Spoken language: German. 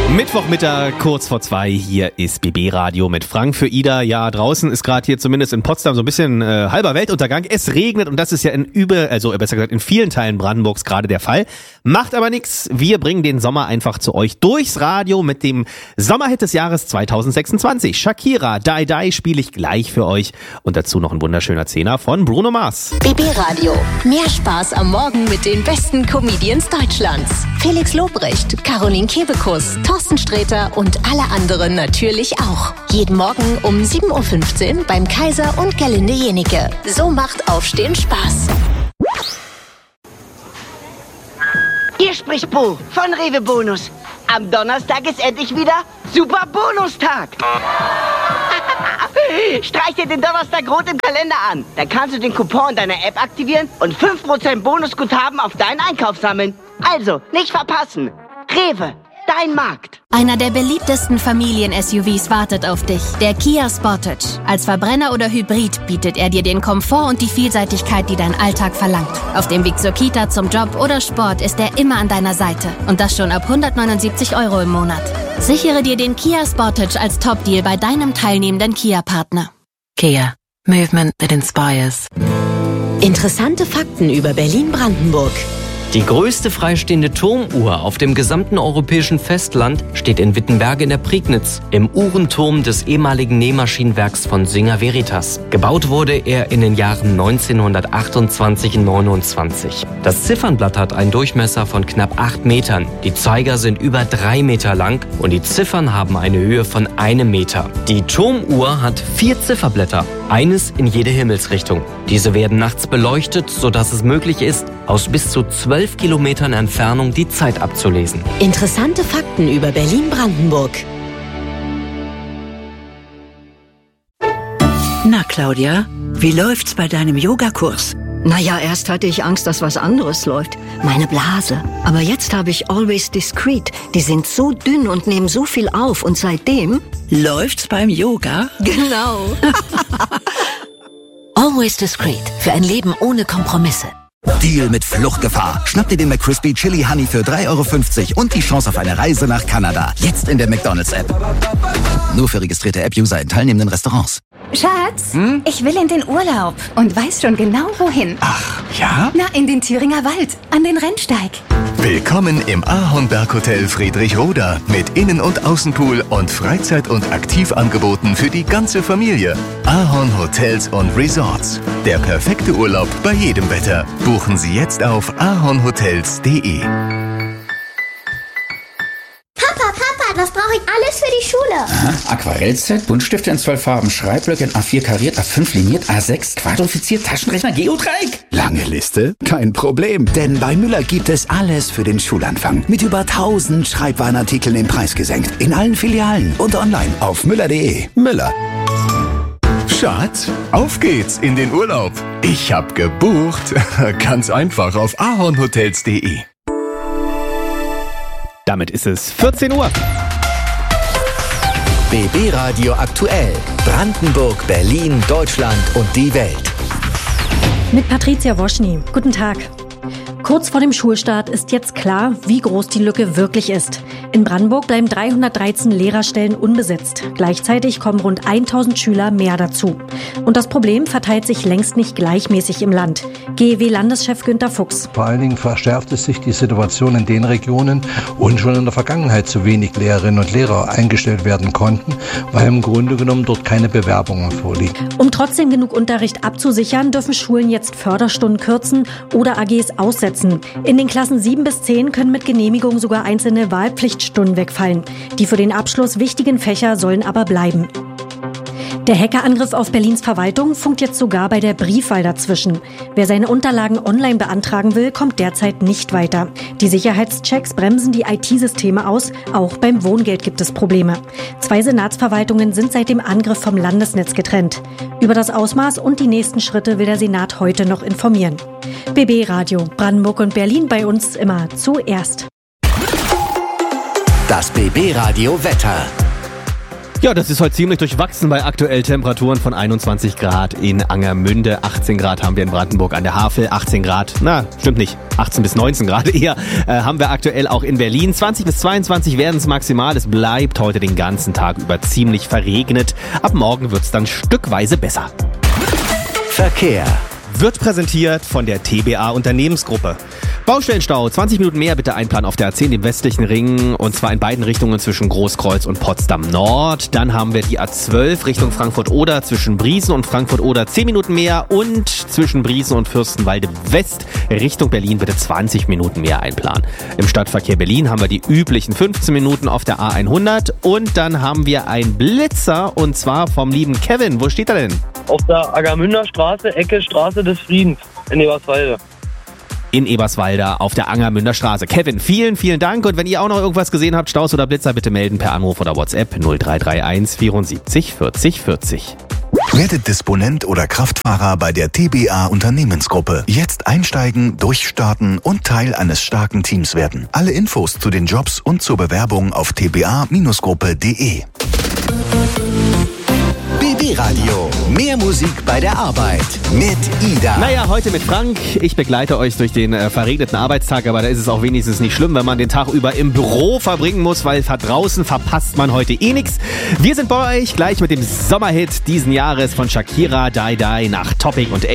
Mittwochmittag, kurz vor 2, hier ist BB Radio mit Frank für Ida. Ja, draußen ist gerade hier zumindest in Potsdam so ein bisschen halber Weltuntergang. Es regnet und das ist ja in vielen Teilen Brandenburgs gerade der Fall. Macht aber nichts. Wir bringen den Sommer einfach zu euch durchs Radio mit dem Sommerhit des Jahres 2026. Shakira, Die Die spiele ich gleich für euch und dazu noch ein wunderschöner Zehner von Bruno Mars. BB Radio. Mehr Spaß am Morgen mit den besten Comedians Deutschlands. Felix Lobrecht, Caroline Kebekus, Thorsten Sträter und alle anderen natürlich auch. Jeden Morgen um 7.15 Uhr beim Kaiser und Gerlinde Jenike. So macht Aufstehen Spaß. Hier spricht Bo von Rewe Bonus. Am Donnerstag ist endlich wieder Super Bonustag. Streich dir den Donnerstag rot im Kalender an. Dann kannst du den Coupon deiner App aktivieren und 5% Bonusguthaben auf deinen Einkauf sammeln. Also, nicht verpassen. Rewe, dein Markt. Einer der beliebtesten Familien-SUVs wartet auf dich, der Kia Sportage. Als Verbrenner oder Hybrid bietet er dir den Komfort und die Vielseitigkeit, die dein Alltag verlangt. Auf dem Weg zur Kita, zum Job oder Sport ist er immer an deiner Seite. Und das schon ab 179 € im Monat. Sichere dir den Kia Sportage als Top-Deal bei deinem teilnehmenden Kia-Partner. Kia. Movement that inspires. Interessante Fakten über Berlin-Brandenburg. Die größte freistehende Turmuhr auf dem gesamten europäischen Festland steht in Wittenberge in der Prignitz, im Uhrenturm des ehemaligen Nähmaschinenwerks von Singer Veritas. Gebaut wurde er in den Jahren 1928 und 29. Das Ziffernblatt hat einen Durchmesser von knapp 8 Metern. Die Zeiger sind über 3 Meter lang und die Ziffern haben eine Höhe von 1 Meter. Die Turmuhr hat 4 Zifferblätter, eines in jede Himmelsrichtung. Diese werden nachts beleuchtet, sodass es möglich ist, aus bis zu 12 Kilometern Entfernung die Zeit abzulesen. Interessante Fakten über Berlin-Brandenburg. Na, Claudia, wie läuft's bei deinem Yogakurs? Naja, erst hatte ich Angst, dass was anderes läuft. Meine Blase. Aber jetzt habe ich Always Discreet. Die sind so dünn und nehmen so viel auf. Und seitdem... Läuft's beim Yoga? Genau. Always Discreet. Für ein Leben ohne Kompromisse. Deal mit Fluchtgefahr. Schnapp dir den McCrispy Chili Honey für 3,50 € und die Chance auf eine Reise nach Kanada. Jetzt in der McDonald's-App. Nur für registrierte App-User in teilnehmenden Restaurants. Schatz, ich will in den Urlaub und weiß schon genau wohin. Ach, ja? Na, in den Thüringer Wald, an den Rennsteig. Willkommen im Ahornberg-Hotel Friedrichroda mit Innen- und Außenpool und Freizeit- und Aktivangeboten für die ganze Familie. Ahorn Hotels und Resorts. Der perfekte Urlaub bei jedem Wetter. Buchen Sie jetzt auf ahornhotels.de. Was brauche ich alles für die Schule? Aha, Aquarellset, Buntstifte in 12 Farben, Schreibblöcke in A4 kariert, A5 liniert, A6 quadrifiziert, Taschenrechner, Geodreieck. Lange Liste? Kein Problem, denn bei Müller gibt es alles für den Schulanfang. Mit über 1000 Schreibwarenartikeln im Preis gesenkt. In allen Filialen und online auf müller.de. Müller. Schatz, auf geht's in den Urlaub. Ich hab gebucht. Ganz einfach auf ahornhotels.de. Damit ist es 14 Uhr. BB Radio aktuell. Brandenburg, Berlin, Deutschland und die Welt. Mit Patricia Woschny. Guten Tag. Kurz vor dem Schulstart ist jetzt klar, wie groß die Lücke wirklich ist. In Brandenburg bleiben 313 Lehrerstellen unbesetzt. Gleichzeitig kommen rund 1000 Schüler mehr dazu. Und das Problem verteilt sich längst nicht gleichmäßig im Land. GEW-Landeschef Günter Fuchs. Vor allen Dingen verschärft es sich die Situation in den Regionen, wo schon in der Vergangenheit zu wenig Lehrerinnen und Lehrer eingestellt werden konnten, weil im Grunde genommen dort keine Bewerbungen vorliegen. Um trotzdem genug Unterricht abzusichern, dürfen Schulen jetzt Förderstunden kürzen oder AGs aussetzen. In den Klassen 7 bis 10 können mit Genehmigung sogar einzelne Wahlpflichtstunden wegfallen. Die für den Abschluss wichtigen Fächer sollen aber bleiben. Der Hackerangriff auf Berlins Verwaltung funkt jetzt sogar bei der Briefwahl dazwischen. Wer seine Unterlagen online beantragen will, kommt derzeit nicht weiter. Die Sicherheitschecks bremsen die IT-Systeme aus. Auch beim Wohngeld gibt es Probleme. 2 Senatsverwaltungen sind seit dem Angriff vom Landesnetz getrennt. Über das Ausmaß und die nächsten Schritte will der Senat heute noch informieren. BB Radio, Brandenburg und Berlin, bei uns immer zuerst. Das BB Radio Wetter. Ja, das ist heute ziemlich durchwachsen bei aktuell Temperaturen von 21 Grad in Angermünde. 18 Grad haben wir in Brandenburg an der Havel. 18 Grad, stimmt nicht. 18 bis 19 Grad eher haben wir aktuell auch in Berlin. 20 bis 22 werden es maximal. Es bleibt heute den ganzen Tag über ziemlich verregnet. Ab morgen wird es dann stückweise besser. Verkehr wird präsentiert von der TBA Unternehmensgruppe. Baustellenstau, 20 Minuten mehr bitte einplanen auf der A10, dem westlichen Ring, und zwar in beiden Richtungen zwischen Großkreuz und Potsdam Nord. Dann haben wir die A12 Richtung Frankfurt-Oder zwischen Briesen und Frankfurt-Oder 10 Minuten mehr und zwischen Briesen und Fürstenwalde West Richtung Berlin bitte 20 Minuten mehr einplanen. Im Stadtverkehr Berlin haben wir die üblichen 15 Minuten auf der A100 und dann haben wir einen Blitzer und zwar vom lieben Kevin. Wo steht er denn? Auf der Angermünder Straße, Ecke Straße des Friedens in Eberswalde. In Eberswalde auf der Angermünder Straße. Kevin, vielen, vielen Dank. Und wenn ihr auch noch irgendwas gesehen habt, Staus oder Blitzer, bitte melden per Anruf oder WhatsApp 0331 74 40 40. Werdet Disponent oder Kraftfahrer bei der TBA Unternehmensgruppe. Jetzt einsteigen, durchstarten und Teil eines starken Teams werden. Alle Infos zu den Jobs und zur Bewerbung auf tba-gruppe.de. BB Radio. Mehr Musik bei der Arbeit mit Ida. Naja, heute mit Frank. Ich begleite euch durch den verregneten Arbeitstag, aber da ist es auch wenigstens nicht schlimm, wenn man den Tag über im Büro verbringen muss, weil draußen verpasst man heute eh nichts. Wir sind bei euch gleich mit dem Sommerhit diesen Jahres von Shakira, Die Die nach Topic und